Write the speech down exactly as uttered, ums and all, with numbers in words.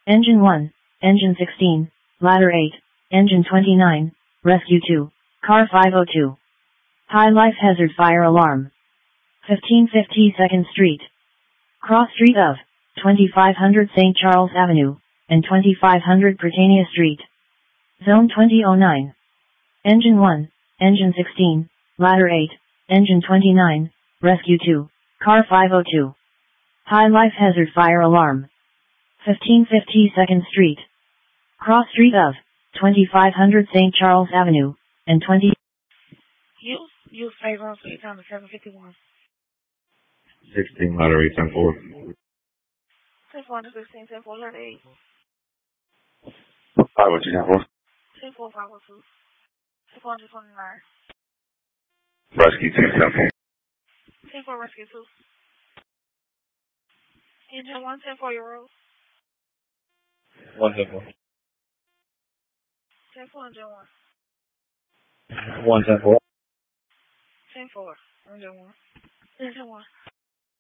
Engine one, Engine sixteen, Ladder eight, Engine twenty-nine, Rescue two, Car five oh two. High life hazard fire alarm. fifteen fifty-second Street. Cross street of twenty-five hundred Saint Charles Avenue and twenty-five hundred Britannia Street. Zone twenty oh nine. Engine one, Engine sixteen, Ladder eight, Engine twenty-nine, Rescue two, Car five oh two. High life hazard fire alarm. fifteen fifty-second Street. Cross street of twenty-five hundred Saint Charles Avenue and twenty. Use, use favor on eight times seven fifty-one. sixteen, Ladder eight, ten four. ten four to sixteen, ten four, Ladder eight. five oh two, ten four. ten four, five oh two. ten four twenty-nine. Rescue two, ten four. ten four, Rescue two. Engine one, ten four, year old. one ten four. ten four, engine one. one ten four. ten four, engine one. Engine one.